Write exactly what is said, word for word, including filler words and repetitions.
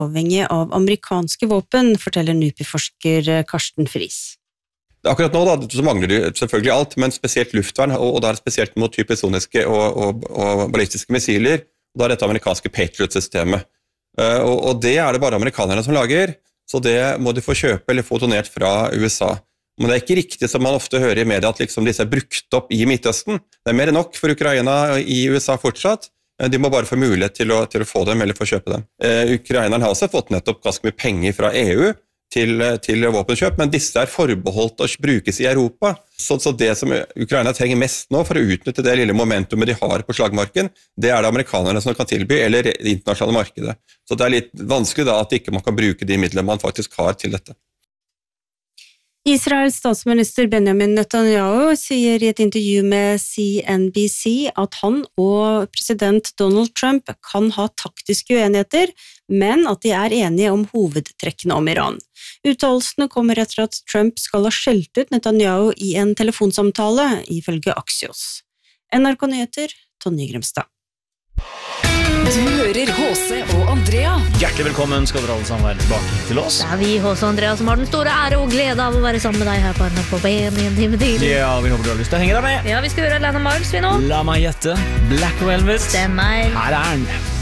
avhengig av amerikanske våpen, forteller NUPI-forsker Karsten Friis. Akkurat nå da, så mangler det selvfølgelig alt, men spesielt luftvern, og, og da er det spesielt mot hypersoniske og, og, og ballistiske missiler, og da er dette amerikanske Patriot-systemet. Uh, og, og det er det bare amerikanerne som lager, så det må de få kjøpe eller få donert fra U S A. Men det er ikke riktig som man ofte hører i media at liksom disse er brukt opp i Midtøsten. Det er mer enn nok for Ukraina i U S A fortsatt. De må bare få mulighet til å, til å få dem eller få kjøpe dem. Eh, Ukrainerne har også fått nettopp ganske mye penger fra E U til, til våpenkjøp, men disse er forbeholdt å brukes i Europa. Så, så det som Ukraina trenger mest nå for å utnytte det lille momentumet de har på slagmarken, det er det amerikanerne som kan tilby, eller det internasjonale markedet. Så det er litt vanskelig da at ikke man kan bruke de midlene man faktisk har til dette. Israels statsminister Benjamin Netanyahu sier i et intervju med C N B C at han og president Donald Trump kan ha taktiske uenigheter, men at de er enige om hovedtrekkene om Iran. Uttalelsene kommer etter at Trump skal ha skjelt ut Netanyahu i en telefonsamtale, ifølge Axios. N R K Nyheter, Tonje Grimstad. Du hører H C og Andrea. Hjertelig velkommen skal dere alle sammen være tilbake til oss. Det er vi, H C og Andrea, som har den store ære og glede av å være sammen med deg her på N R K i en time til. Ja, vi håper du har lyst til å henge deg med. Ja, vi skal høre Lana Miles, vi nå. La meg gjette. Black Velvet. Stemmer. Her er den.